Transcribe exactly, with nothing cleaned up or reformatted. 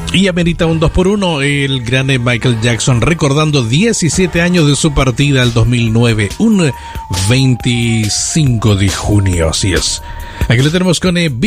Y amerita un dos por uno el gran Michael Jackson, recordando diecisiete años de su partida el dos mil nueve, un veinticinco de junio, así es. Aquí lo tenemos con eh,